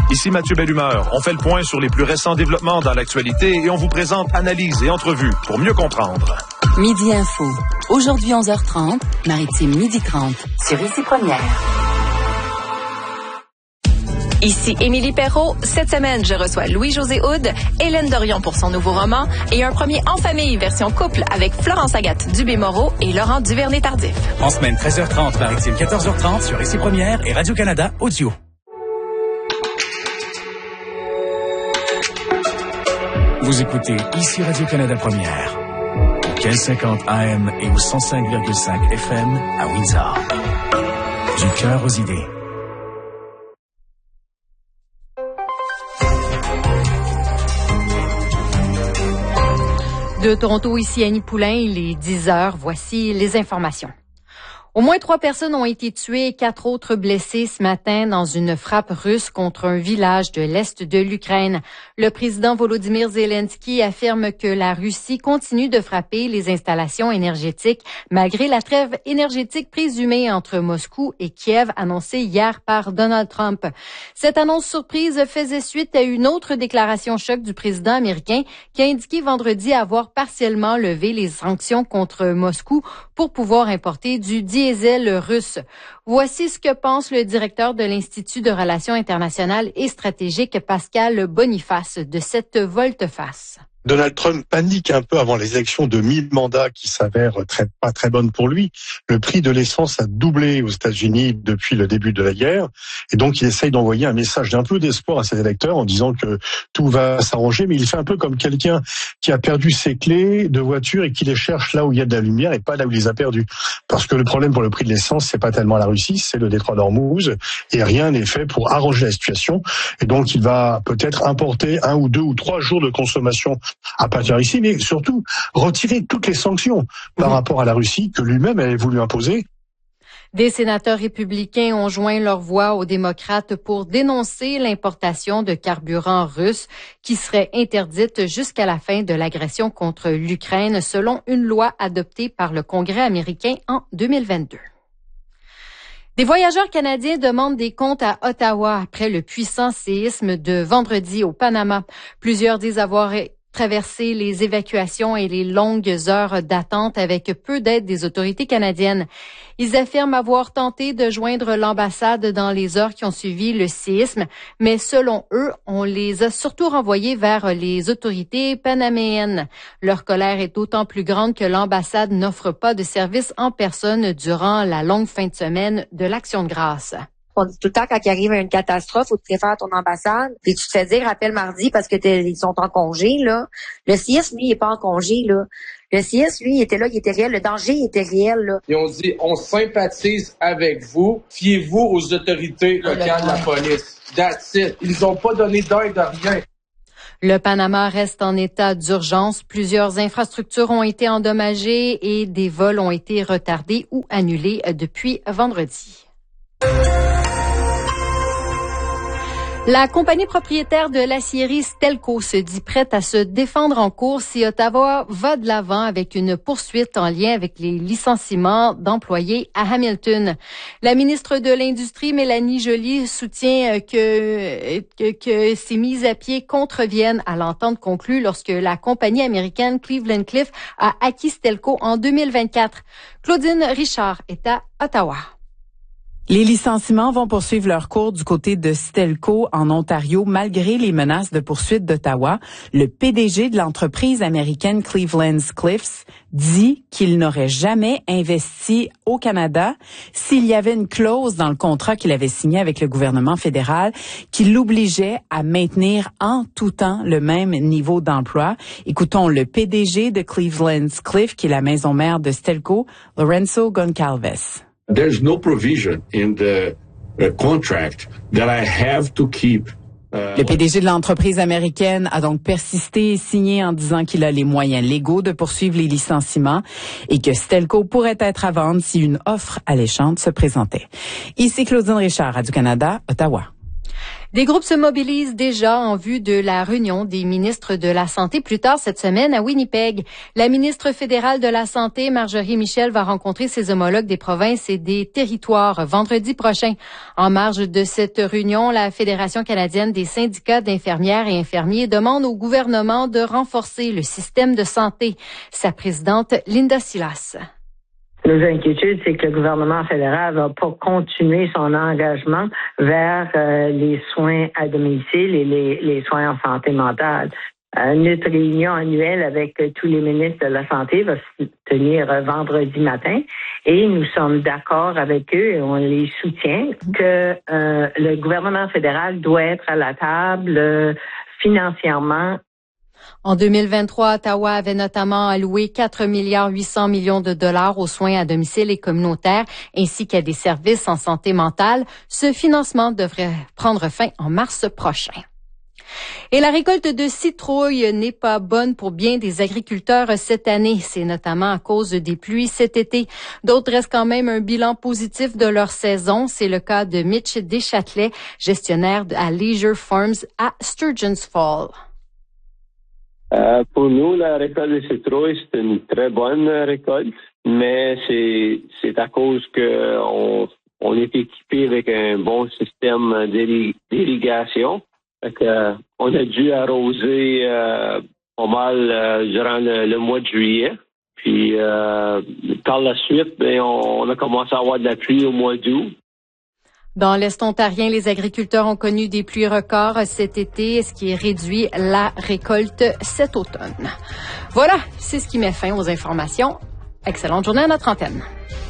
Ici Mathieu Bellumeur. On fait le point sur les plus récents développements dans l'actualité et on vous présente analyses et entrevues pour mieux comprendre. Midi Info. Aujourd'hui 11h30, Maritime 12h30 sur Ici Première. Ici Émilie Perrault. Cette semaine, je reçois Louis-José Houd, Hélène Dorion pour son nouveau roman et un premier En famille version couple avec Florence Agathe Dubé-Moreau et Laurent Duvernay-Tardif. En semaine 13h30, Maritime 14h30 sur Ici Première et Radio-Canada Audio. Vous écoutez Ici Radio-Canada Première, au 1550 AM et au 105,5 FM à Windsor. Du cœur aux idées. De Toronto, ici Annie Poulain, il est 10h. Voici les informations. Au moins 3 personnes ont été tuées et 4 autres blessées ce matin dans une frappe russe contre un village de l'Est de l'Ukraine. Le président Volodymyr Zelensky affirme que la Russie continue de frapper les installations énergétiques malgré la trêve énergétique présumée entre Moscou et Kiev annoncée hier par Donald Trump. Cette annonce surprise faisait suite à une autre déclaration choc du président américain qui a indiqué vendredi avoir partiellement levé les sanctions contre Moscou pour pouvoir importer du diesel russe. Voici ce que pense le directeur de l'Institut de relations internationales et stratégiques, Pascal Boniface, de cette volte-face. Donald Trump panique un peu avant les élections de mi-mandat qui s'avèrent pas très bonnes pour lui. Le prix de l'essence a doublé aux États-Unis depuis le début de la guerre. Et donc, il essaye d'envoyer un message d'un peu d'espoir à ses électeurs en disant que tout va s'arranger. Mais il fait un peu comme quelqu'un qui a perdu ses clés de voiture et qui les cherche là où il y a de la lumière et pas là où il les a perdues. Parce que le problème pour le prix de l'essence, c'est pas tellement la Russie, c'est le détroit d'Ormuz. Et rien n'est fait pour arranger la situation. Et donc, il va peut-être importer 1 ou 2 ou 3 jours de consommation à partir ici, mais surtout retirer toutes les sanctions par rapport à la Russie que lui-même avait voulu imposer. Des sénateurs républicains ont joint leur voix aux démocrates pour dénoncer l'importation de carburant russe qui serait interdite jusqu'à la fin de l'agression contre l'Ukraine, selon une loi adoptée par le Congrès américain en 2022. Des voyageurs canadiens demandent des comptes à Ottawa après le puissant séisme de vendredi au Panama. Plusieurs disent avoir traverser les évacuations et les longues heures d'attente avec peu d'aide des autorités canadiennes. Ils affirment avoir tenté de joindre l'ambassade dans les heures qui ont suivi le séisme, mais selon eux, on les a surtout renvoyés vers les autorités panaméennes. Leur colère est d'autant plus grande que l'ambassade n'offre pas de service en personne durant la longue fin de semaine de l'Action de grâce. On dit tout le temps, quand il arrive une catastrophe, faut te préférer ton ambassade, puis tu te fais dire, appelle mardi parce que ils sont en congé, là. Le CIS, lui, il est pas en congé, là. Le CIS, lui, il était là, il était réel. Le danger, il était réel, là. Et on dit, on sympathise avec vous. Fiez-vous aux autorités locales de la police. That's it. Ils ont pas donné d'aide à rien. Le Panama reste en état d'urgence. Plusieurs infrastructures ont été endommagées et des vols ont été retardés ou annulés depuis vendredi. La compagnie propriétaire de l'acierie Stelco se dit prête à se défendre en cours si Ottawa va de l'avant avec une poursuite en lien avec les licenciements d'employés à Hamilton. La ministre de l'Industrie, Mélanie Joly, soutient que ces mises à pied contreviennent à l'entente conclue lorsque la compagnie américaine Cleveland-Cliffs a acquis Stelco en 2024. Claudine Richard est à Ottawa. Les licenciements vont poursuivre leur cours du côté de Stelco en Ontario malgré les menaces de poursuite d'Ottawa. Le PDG de l'entreprise américaine Cleveland-Cliffs dit qu'il n'aurait jamais investi au Canada s'il y avait une clause dans le contrat qu'il avait signé avec le gouvernement fédéral qui l'obligeait à maintenir en tout temps le même niveau d'emploi. Écoutons le PDG de Cleveland-Cliffs, qui est la maison mère de Stelco, Lorenzo Goncalves. There's no provision in the contract that I have to keep. Le PDG de l'entreprise américaine a donc persisté et signé en disant qu'il a les moyens légaux de poursuivre les licenciements et que Stelco pourrait être à vendre si une offre alléchante se présentait. Ici Claudine Richard, Radio-Canada, Ottawa. Des groupes se mobilisent déjà en vue de la réunion des ministres de la Santé plus tard cette semaine à Winnipeg. La ministre fédérale de la Santé, Marjorie Michel, va rencontrer ses homologues des provinces et des territoires vendredi prochain. En marge de cette réunion, la Fédération canadienne des syndicats d'infirmières et infirmiers demande au gouvernement de renforcer le système de santé. Sa présidente, Linda Silas. Nos inquiétudes, c'est que le gouvernement fédéral va pas continuer son engagement vers les soins à domicile et les soins en santé mentale. Notre réunion annuelle avec tous les ministres de la Santé va se tenir vendredi matin et nous sommes d'accord avec eux et on les soutient que le gouvernement fédéral doit être à la table financièrement. En 2023, Ottawa avait notamment alloué 4,8 milliards de dollars aux soins à domicile et communautaires ainsi qu'à des services en santé mentale. Ce financement devrait prendre fin en mars prochain. Et la récolte de citrouilles n'est pas bonne pour bien des agriculteurs cette année. C'est notamment à cause des pluies cet été. D'autres restent quand même un bilan positif de leur saison. C'est le cas de Mitch Deschâtelet, gestionnaire à Leisure Farms à Sturgeon's Fall. Pour nous, la récolte de citrouilles, c'est une très bonne récolte, mais c'est à cause que on est équipé avec un bon système d'irrigation. Fait que, on a dû arroser pas mal durant le mois de juillet. Puis par la suite, on a commencé à avoir de la pluie au mois d'août. Dans l'Est ontarien, les agriculteurs ont connu des pluies records cet été, ce qui réduit la récolte cet automne. Voilà, c'est ce qui met fin aux informations. Excellente journée à notre antenne.